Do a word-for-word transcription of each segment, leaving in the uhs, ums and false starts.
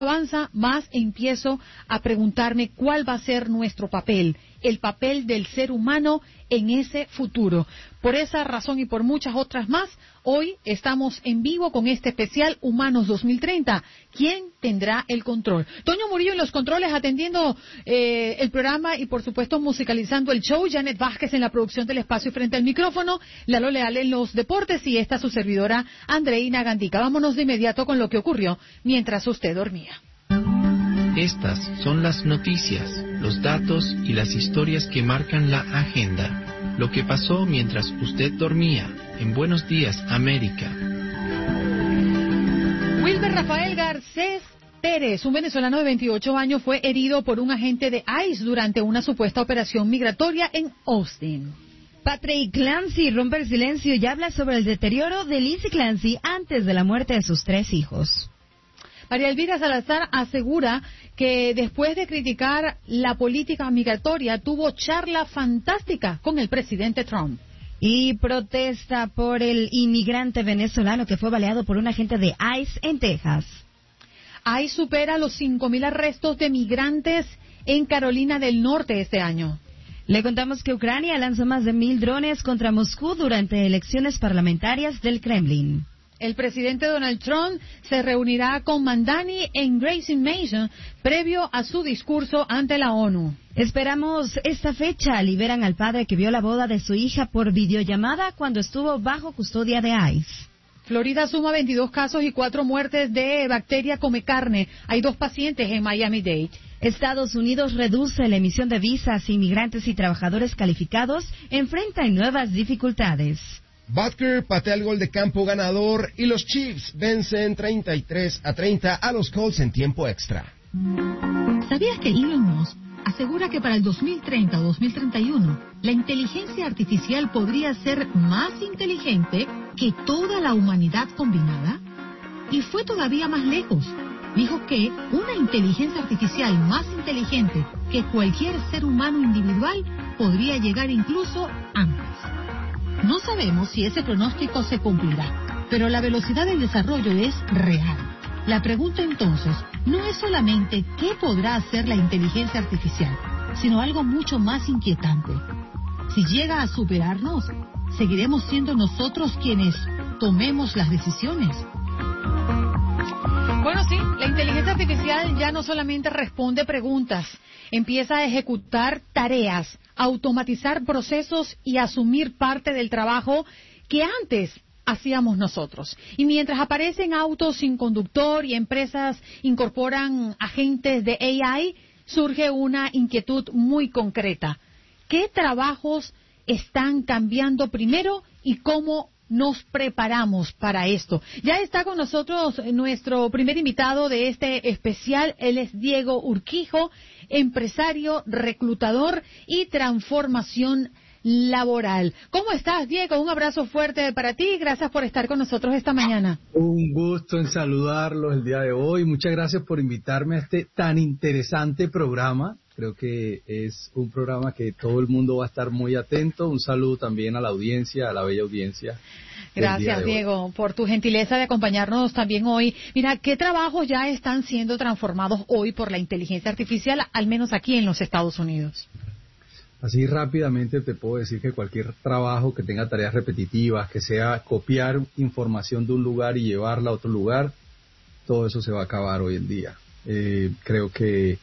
avanza, más empiezo a preguntarme cuál va a ser nuestro papel, el papel del ser humano en ese futuro. Por esa razón y por muchas otras más, hoy estamos en vivo con este especial Humanos dos mil treinta. ¿Quién tendrá el control? Toño Murillo en los controles atendiendo eh, el programa y por supuesto musicalizando el show. Janet Vázquez en la producción del espacio frente al micrófono. Lalo Leal en los deportes y esta su servidora Andreina Gandica. Vámonos de inmediato con lo que ocurrió mientras usted dormía. Estas son las noticias, los datos y las historias que marcan la agenda. Lo que pasó mientras usted dormía en Buenos Días, América. Wilber Rafael Garcés Pérez, un venezolano de veintiocho años, fue herido por un agente de ICE durante una supuesta operación migratoria en Austin. Patrick Clancy rompe el silencio y habla sobre el deterioro de Lindsay Clancy antes de la muerte de sus tres hijos. María Elvira Salazar asegura que después de criticar la política migratoria tuvo charla fantástica con el presidente Trump. Y protesta por el inmigrante venezolano que fue baleado por un agente de ICE en Texas. ICE supera los cinco mil arrestos de migrantes en Carolina del Norte este año. Le contamos que Ucrania lanzó más de mil drones contra Moscú durante elecciones parlamentarias del Kremlin. El presidente Donald Trump se reunirá con Mandani en Grayson Mansion previo a su discurso ante la ONU. Esperamos esta fecha. Liberan al padre que vio la boda de su hija por videollamada cuando estuvo bajo custodia de ICE. Florida suma veintidós casos y cuatro muertes de bacteria come carne. Hay dos pacientes en Miami-Dade. Estados Unidos reduce la emisión de visas. Inmigrantes y trabajadores calificados enfrentan nuevas dificultades. Butker patea el gol de campo ganador y los Chiefs vencen treinta y tres a treinta a los Colts en tiempo extra. ¿Sabías que Elon Musk asegura que para el dos mil treinta o dos mil treinta y uno la inteligencia artificial podría ser más inteligente que toda la humanidad combinada? Y fue todavía más lejos. Dijo que una inteligencia artificial más inteligente que cualquier ser humano individual podría llegar incluso antes. No sabemos si ese pronóstico se cumplirá, pero la velocidad del desarrollo es real. La pregunta entonces no es solamente qué podrá hacer la inteligencia artificial, sino algo mucho más inquietante. Si llega a superarnos, ¿seguiremos siendo nosotros quienes tomemos las decisiones? Bueno, sí, la inteligencia artificial ya no solamente responde preguntas, empieza a ejecutar tareas, automatizar procesos y asumir parte del trabajo que antes hacíamos nosotros. Y mientras aparecen autos sin conductor y empresas incorporan agentes de A I, surge una inquietud muy concreta. ¿Qué trabajos están cambiando primero y cómo nos preparamos para esto? Ya está con nosotros nuestro primer invitado de este especial. Él es Diego Urquijo, empresario, reclutador y transformación laboral. ¿Cómo estás, Diego? Un abrazo fuerte para ti. Gracias por estar con nosotros esta mañana. Un gusto en saludarlos el día de hoy. Muchas gracias por invitarme a este tan interesante programa. Creo que es un programa que todo el mundo va a estar muy atento. Un saludo también a la audiencia, a la bella audiencia. Gracias, Diego, por tu gentileza de acompañarnos también hoy. Mira, ¿qué trabajos ya están siendo transformados hoy por la inteligencia artificial, al menos aquí en los Estados Unidos? Así rápidamente te puedo decir que cualquier trabajo que tenga tareas repetitivas, que sea copiar información de un lugar y llevarla a otro lugar, todo eso se va a acabar hoy en día. Eh, creo que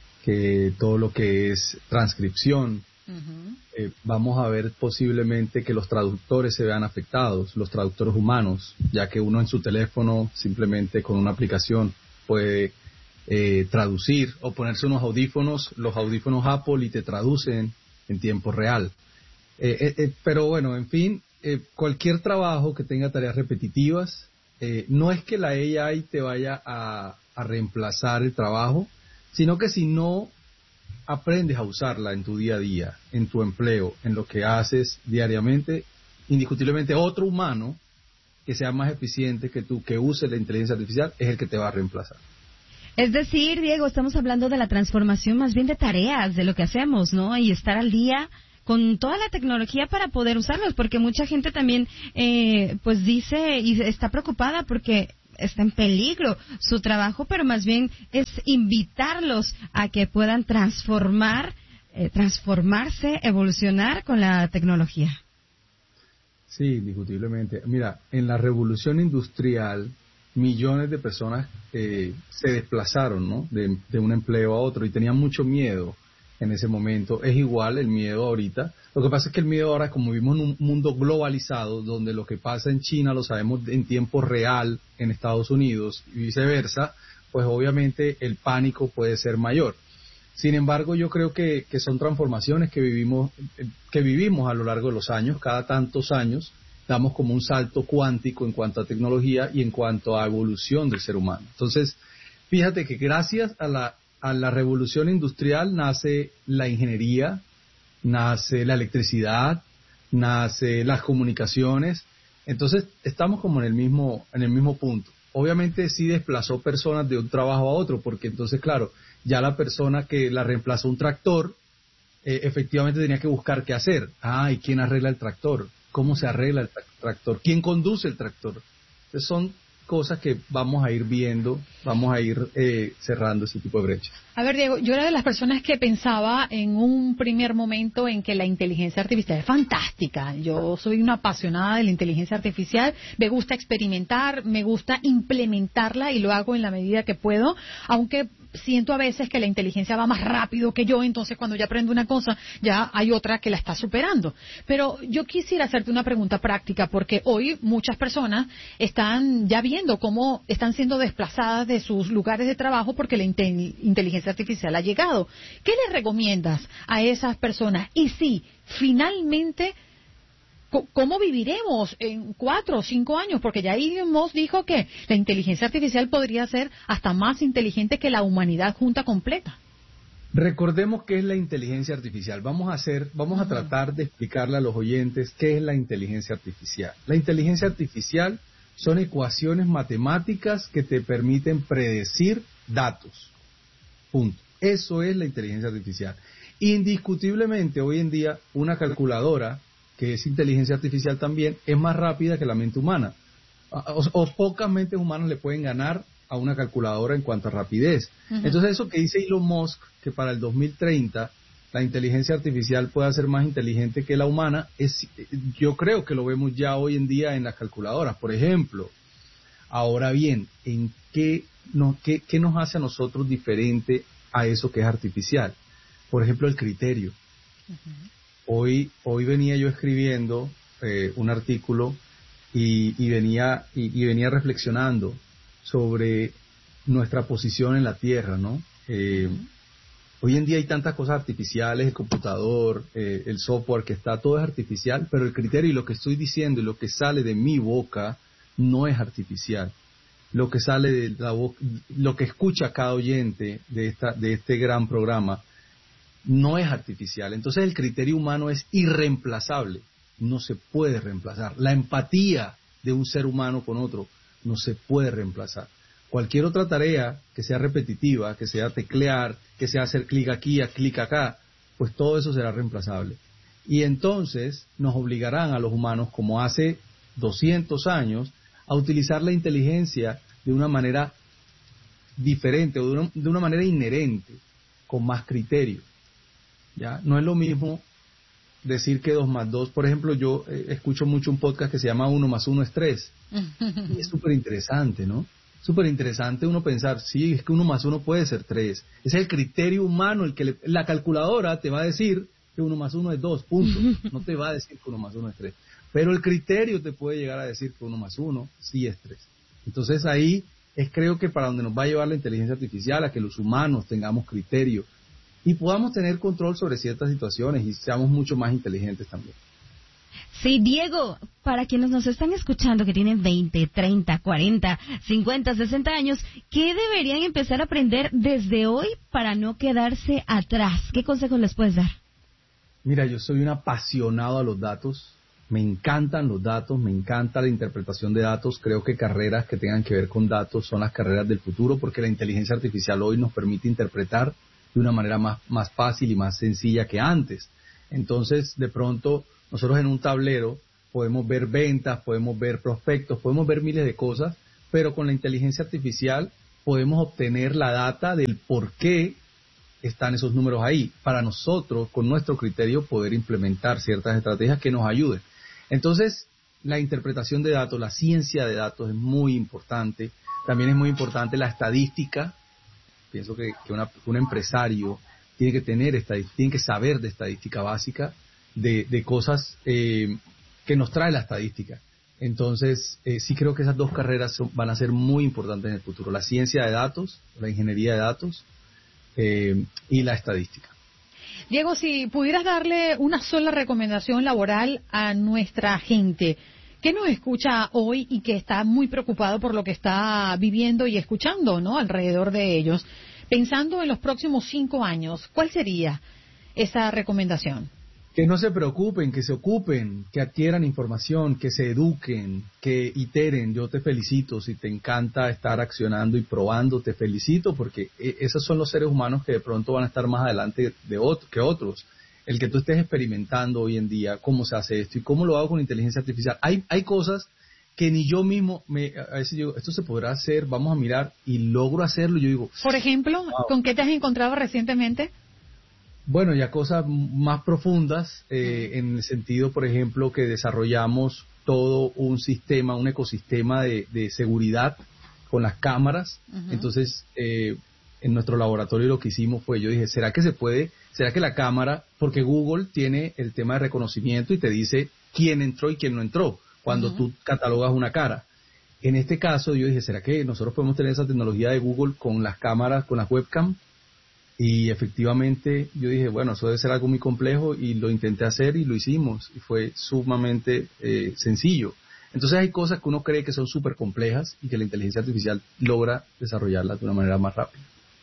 que todo lo que es transcripción, uh-huh. eh, vamos a ver posiblemente que los traductores se vean afectados, los traductores humanos, ya que uno en su teléfono simplemente con una aplicación puede eh, traducir o ponerse unos audífonos, los audífonos Apple, y te traducen en tiempo real. Eh, eh, eh, pero bueno, en fin, eh, cualquier trabajo que tenga tareas repetitivas, eh, no es que la A I te vaya a, a reemplazar el trabajo, sino que si no aprendes a usarla en tu día a día, en tu empleo, en lo que haces diariamente, indiscutiblemente otro humano que sea más eficiente que tú, que use la inteligencia artificial, es el que te va a reemplazar. Es decir, Diego, estamos hablando de la transformación más bien de tareas, de lo que hacemos, ¿no? Y estar al día con toda la tecnología para poder usarlos, porque mucha gente también, eh, pues dice y está preocupada porque está en peligro su trabajo, pero más bien es invitarlos a que puedan transformar, eh, transformarse, evolucionar con la tecnología. Sí, indiscutiblemente. Mira, en la revolución industrial, millones de personas eh, se desplazaron, ¿no? De, de un empleo a otro y tenían mucho miedo en ese momento. Es igual el miedo ahorita. Lo que pasa es que el miedo ahora, como vivimos en un mundo globalizado, donde lo que pasa en China lo sabemos en tiempo real en Estados Unidos y viceversa, pues obviamente el pánico puede ser mayor. Sin embargo, yo creo que, que son transformaciones que vivimos, que vivimos a lo largo de los años. Cada tantos años damos como un salto cuántico en cuanto a tecnología y en cuanto a evolución del ser humano. Entonces, fíjate que gracias a la, a la revolución industrial nace la ingeniería, nace la electricidad, nace las comunicaciones. Entonces, estamos como en el mismo, en el mismo punto. Obviamente sí desplazó personas de un trabajo a otro, porque entonces, claro, ya la persona que la reemplazó un tractor, eh, efectivamente tenía que buscar qué hacer. Ah, ¿y quién arregla el tractor? ¿Cómo se arregla el tra- tractor? ¿Quién conduce el tractor? Entonces son cosas que vamos a ir viendo, vamos a ir eh, cerrando ese tipo de brechas. A ver, Diego, yo era de las personas que pensaba en un primer momento en que la inteligencia artificial es fantástica. Yo soy una apasionada de la inteligencia artificial, me gusta experimentar, me gusta implementarla y lo hago en la medida que puedo, aunque siento a veces que la inteligencia va más rápido que yo, entonces cuando ya aprendo una cosa, ya hay otra que la está superando. Pero yo quisiera hacerte una pregunta práctica, porque hoy muchas personas están ya viendo cómo están siendo desplazadas de sus lugares de trabajo porque la inte- inteligencia artificial ha llegado. ¿Qué les recomiendas a esas personas? Y si finalmente, ¿cómo viviremos en cuatro o cinco años? Porque ya Elon Musk dijo que la inteligencia artificial podría ser hasta más inteligente que la humanidad junta completa. Recordemos qué es la inteligencia artificial. Vamos a hacer, vamos a tratar de explicarle a los oyentes qué es la inteligencia artificial. La inteligencia artificial son ecuaciones matemáticas que te permiten predecir datos. Punto. Eso es la inteligencia artificial. Indiscutiblemente, hoy en día, una calculadora, que es inteligencia artificial también, es más rápida que la mente humana. O, o pocas mentes humanas le pueden ganar a una calculadora en cuanto a rapidez. Uh-huh. Entonces, eso que dice Elon Musk, que para el dos mil treinta la inteligencia artificial pueda ser más inteligente que la humana, es, yo creo que lo vemos ya hoy en día en las calculadoras, por ejemplo. Ahora bien, ¿en qué, no, qué, qué nos hace a nosotros diferente a eso que es artificial? Por ejemplo, el criterio. Uh-huh. Hoy, hoy venía yo escribiendo eh, un artículo y, y, venía, y, y venía reflexionando sobre nuestra posición en la Tierra, ¿no? Eh, uh-huh. Hoy en día hay tantas cosas artificiales, el computador, eh, el software que está, todo es artificial, pero el criterio y lo que estoy diciendo y lo que sale de mi boca no es artificial. Lo que sale de la boca, lo que escucha cada oyente de esta, de este gran programa, no es artificial. Entonces el criterio humano es irreemplazable, no se puede reemplazar. La empatía de un ser humano con otro no se puede reemplazar. Cualquier otra tarea que sea repetitiva, que sea teclear, que sea hacer clic aquí, clic acá, pues todo eso será reemplazable. Y entonces nos obligarán a los humanos, como hace doscientos años, a utilizar la inteligencia de una manera diferente o de una, de una manera inherente, con más criterio. ¿Ya? No es lo mismo decir que dos más dos. Por ejemplo, yo eh, escucho mucho un podcast que se llama uno más uno es tres. Y es súper interesante, ¿no? Súper interesante uno pensar, sí, es que uno más uno puede ser tres. Es el criterio humano el que le, la calculadora te va a decir que uno más uno es dos, punto. No te va a decir que uno más uno es tres. Pero el criterio te puede llegar a decir que uno más uno sí es tres. Entonces ahí es creo que para donde nos va a llevar la inteligencia artificial, a que los humanos tengamos criterio y podamos tener control sobre ciertas situaciones y seamos mucho más inteligentes también. Sí, Diego, para quienes nos están escuchando que tienen veinte, treinta, cuarenta, cincuenta, sesenta años, ¿qué deberían empezar a aprender desde hoy para no quedarse atrás? ¿Qué consejos les puedes dar? Mira, yo soy un apasionado a los datos, me encantan los datos, me encanta la interpretación de datos, creo que carreras que tengan que ver con datos son las carreras del futuro porque la inteligencia artificial hoy nos permite interpretar de una manera más, más fácil y más sencilla que antes. Entonces, de pronto, nosotros en un tablero podemos ver ventas, podemos ver prospectos, podemos ver miles de cosas, pero con la inteligencia artificial podemos obtener la data del por qué están esos números ahí, para nosotros, con nuestro criterio, poder implementar ciertas estrategias que nos ayuden. Entonces, la interpretación de datos, la ciencia de datos es muy importante. También es muy importante la estadística. Pienso que, que una, un empresario tiene que tener estadística, tiene que saber de estadística básica, de, de cosas eh, que nos trae la estadística. Entonces, eh, sí creo que esas dos carreras son, van a ser muy importantes en el futuro. La ciencia de datos, la ingeniería de datos eh, y la estadística. Diego, si pudieras darle una sola recomendación laboral a nuestra gente que nos escucha hoy y que está muy preocupado por lo que está viviendo y escuchando, ¿no?, alrededor de ellos, pensando en los próximos cinco años, ¿cuál sería esa recomendación? Que no se preocupen, que se ocupen, que adquieran información, que se eduquen, que iteren. Yo te felicito, si te encanta estar accionando y probando, te felicito, porque esos son los seres humanos que de pronto van a estar más adelante de otro, que otros. El que tú estés experimentando hoy en día, cómo se hace esto y cómo lo hago con inteligencia artificial. Hay, hay cosas que ni yo mismo, me, a veces digo, esto se podrá hacer, vamos a mirar, y logro hacerlo, y yo digo... Por ejemplo, wow. ¿Con qué te has encontrado recientemente? Bueno, ya cosas más profundas, eh, uh-huh. en el sentido, por ejemplo, que desarrollamos todo un sistema, un ecosistema de, de seguridad con las cámaras. Uh-huh. Entonces, eh, en nuestro laboratorio lo que hicimos fue, yo dije, ¿será que se puede, será que la cámara, porque Google tiene el tema de reconocimiento y te dice quién entró y quién no entró, cuando uh-huh. tú catalogas una cara? En este caso, yo dije, ¿será que nosotros podemos tener esa tecnología de Google con las cámaras, con las webcam? Y efectivamente yo dije, bueno, eso debe ser algo muy complejo, y lo intenté hacer y lo hicimos, y fue sumamente eh, sencillo. Entonces hay cosas que uno cree que son súper complejas y que la inteligencia artificial logra desarrollarlas de una manera más rápida.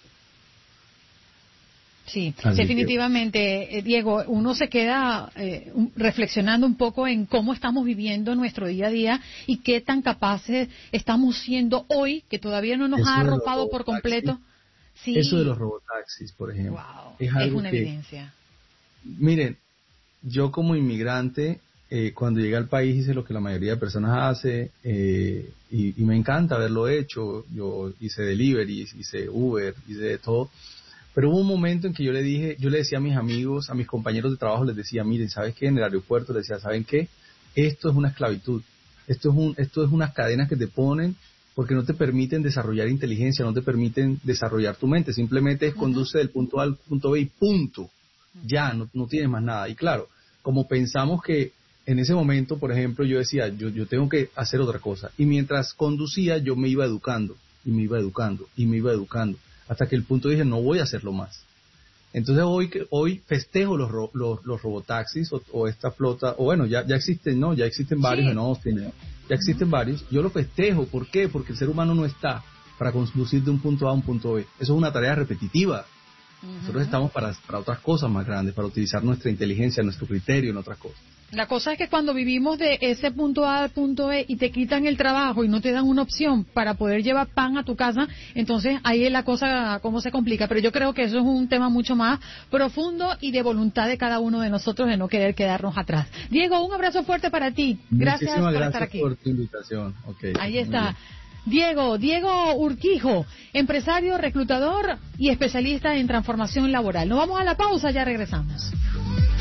Sí, Así definitivamente, que... Diego, uno se queda eh, reflexionando un poco en cómo estamos viviendo nuestro día a día y qué tan capaces estamos siendo hoy, que todavía no nos eso ha arropado por completo. Sí. Eso de los robotaxis, por ejemplo. Wow, es, algo es una que, evidencia. Miren, yo como inmigrante, eh, cuando llegué al país hice lo que la mayoría de personas hace, eh, y, y me encanta haberlo hecho. Yo hice delivery, hice Uber, hice de todo. Pero hubo un momento en que yo le dije, yo le decía a mis amigos, a mis compañeros de trabajo, les decía, miren, ¿sabes qué? En el aeropuerto les decía, ¿saben qué? Esto es una esclavitud. Esto es un, esto es unas cadenas que te ponen porque no te permiten desarrollar inteligencia, no te permiten desarrollar tu mente, simplemente es conduce del punto A al punto B y punto, ya, no, no tienes más nada. Y claro, como pensamos que en ese momento, por ejemplo, yo decía, yo, yo tengo que hacer otra cosa, y mientras conducía yo me iba educando, y me iba educando, y me iba educando, hasta que el punto dije, no voy a hacerlo más. Entonces hoy hoy festejo los ro, los, los robotaxis o, o esta flota, o bueno, ya ya existen, ¿no? Ya existen varios, sí. en Austin, ya existen uh-huh. varios. Yo lo festejo, ¿por qué? Porque el ser humano no está para conducir de un punto A a un punto B. Eso es una tarea repetitiva. Uh-huh. Nosotros estamos para, para otras cosas más grandes, para utilizar nuestra inteligencia, nuestro criterio en otras cosas. La cosa es que cuando vivimos de ese punto A al punto B y te quitan el trabajo y no te dan una opción para poder llevar pan a tu casa, entonces ahí es la cosa cómo se complica. Pero yo creo que eso es un tema mucho más profundo y de voluntad de cada uno de nosotros de no querer quedarnos atrás. Diego, un abrazo fuerte para ti. Gracias Muchísimas por gracias estar aquí. por tu invitación. Okay, ahí está. Diego, Diego Urquijo, empresario, reclutador y especialista en transformación laboral. Nos vamos a la pausa, ya regresamos.